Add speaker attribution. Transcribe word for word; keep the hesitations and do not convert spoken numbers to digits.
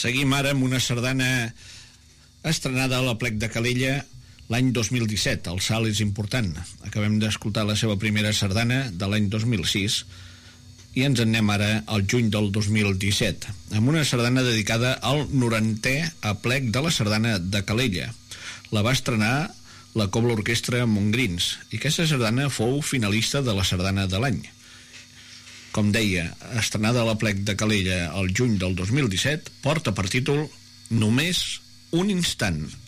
Speaker 1: Seguim ara amb una sardana estrenada a la Plec de Calella l'any dos mil disset. El salt és important. Acabem d'escoltar la seva primera sardana de l'any dos mil sis i ens en anem ara al juny del dos mil disset amb una sardana dedicada al norantè aplec de la sardana de Calella. La va estrenar la Cobla Orquestra Montgrins i aquesta sardana fou finalista de la sardana de l'any. Com deia, estrenada a la Plec de Calella el juny del dos mil disset, porta per títol Només un instant.